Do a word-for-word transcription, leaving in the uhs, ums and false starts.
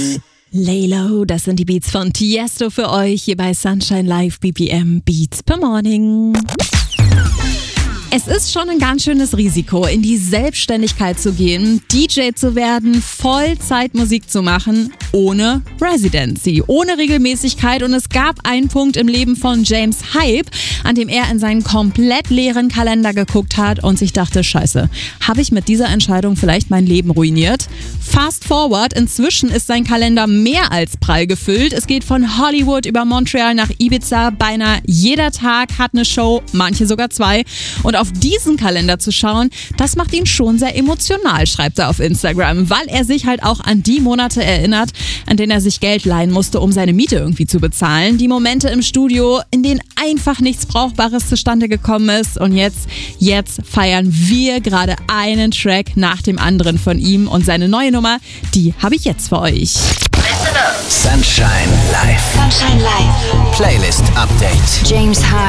Laylo, das sind die Beats von Tiesto für euch hier bei Sunshine Live B P M Beats per Morning. Es ist schon ein ganz schönes Risiko, in die Selbstständigkeit zu gehen, D J zu werden, Vollzeitmusik zu machen, ohne Residency, ohne Regelmäßigkeit. Und es gab einen Punkt im Leben von James Hype, an dem er in seinen komplett leeren Kalender geguckt hat und sich dachte, scheiße, habe ich mit dieser Entscheidung vielleicht mein Leben ruiniert? Fast forward, inzwischen ist sein Kalender mehr als prall gefüllt. Es geht von Hollywood über Montreal nach Ibiza. Beinahe jeder Tag hat eine Show, manche sogar zwei. Und auf diesen Kalender zu schauen, das macht ihn schon sehr emotional, schreibt er auf Instagram, weil er sich halt auch an die Monate erinnert, an denen er sich Geld leihen musste, um seine Miete irgendwie zu bezahlen. Die Momente im Studio, in denen einfach nichts Brauchbares zustande gekommen ist. Und jetzt, jetzt feiern wir gerade einen Track nach dem anderen von ihm. Und seine neue Nummer, die habe ich jetzt für euch. Sunshine Live. Sunshine Live. Playlist Update. James Hype.